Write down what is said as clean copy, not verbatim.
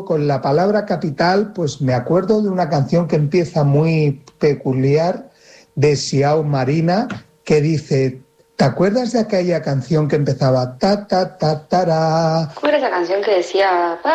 luego con la palabra capital, pues me acuerdo de una canción que empieza muy peculiar de Xiao Marina, que dice, ¿te acuerdas de aquella canción que empezaba ta ta ta tará? ¿Cómo era esa canción que decía